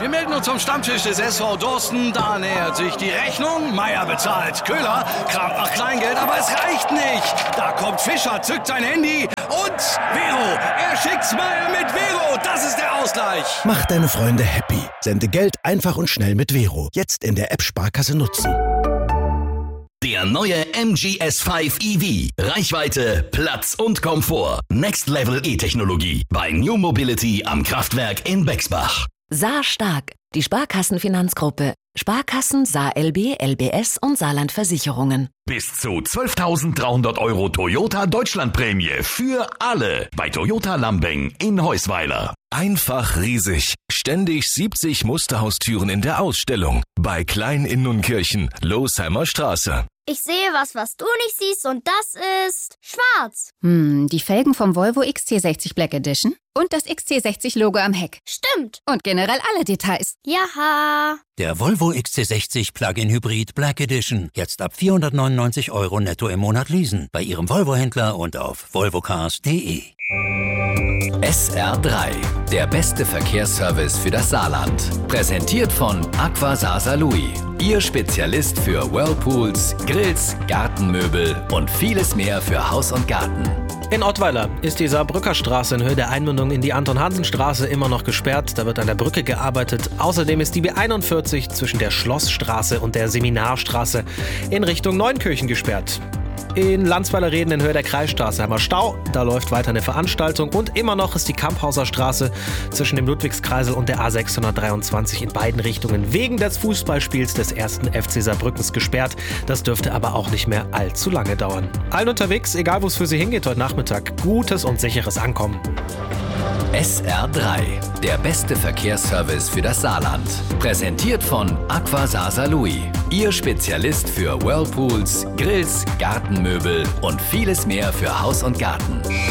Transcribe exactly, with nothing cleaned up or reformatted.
melden uns zum Stammtisch des S V Dorsten. Da nähert sich die Rechnung. Meier bezahlt. Köhler kramt nach Kleingeld, aber es reicht nicht. Da kommt Fischer, zückt sein Handy und Vero. Er schickt's Meier mit Vero. Das ist der Ausgleich. Mach deine Freunde happy. Sende Geld einfach und schnell mit Vero. Jetzt in der App Sparkasse nutzen. Der neue M G S fünf E V. Reichweite, Platz und Komfort. Next Level E-Technologie. Bei New Mobility am Kraftwerk in Bexbach. Saar Stark. Die Sparkassenfinanzgruppe. Sparkassen, Saar L B, L B S und Saarland Versicherungen. Bis zu zwölftausenddreihundert Euro Toyota Deutschlandprämie für alle bei Toyota Lambeng in Heusweiler. Einfach riesig. Ständig siebzig Musterhaustüren in der Ausstellung. Bei Klein Innunkirchen, Losheimer Straße. Ich sehe was, was du nicht siehst, und das ist schwarz. Hm, die Felgen vom Volvo X C sechzig Black Edition und das X C sechzig Logo am Heck. Stimmt. Und generell alle Details. Jaha. Der Volvo X C sechzig Plug-in Hybrid Black Edition. Jetzt ab vierhundertneunundneunzig Euro netto im Monat leasen. Bei Ihrem Volvo-Händler und auf volvocars punkt de. S R drei, der beste Verkehrsservice für das Saarland. Präsentiert von Aqua Saarlouis, Ihr Spezialist für Whirlpools, Grills, Gartenmöbel und vieles mehr für Haus und Garten. In Ottweiler ist die Saarbrücker Straße in Höhe der Einmündung in die Anton-Hansen-Straße immer noch gesperrt. Da wird an der Brücke gearbeitet. Außerdem ist die B einundvierzig zwischen der Schlossstraße und der Seminarstraße in Richtung Neunkirchen gesperrt. In Landsweiler-Reden in Höhe der Kreisstraße haben wir Stau. Da läuft weiter eine Veranstaltung. Und immer noch ist die Kamphauser Straße zwischen dem Ludwigskreisel und der A sechshundertdreiundzwanzig in beiden Richtungen wegen des Fußballspiels des ersten F C Saarbrückens gesperrt. Das dürfte aber auch nicht mehr allzu lange dauern. Allen unterwegs, egal wo es für Sie hingeht heute Nachmittag, gutes und sicheres Ankommen. S R drei, der beste Verkehrsservice für das Saarland. Präsentiert von Aqua Saarlouis, Ihr Spezialist für Whirlpools, Grills, Gartenmöbel und vieles mehr für Haus und Garten.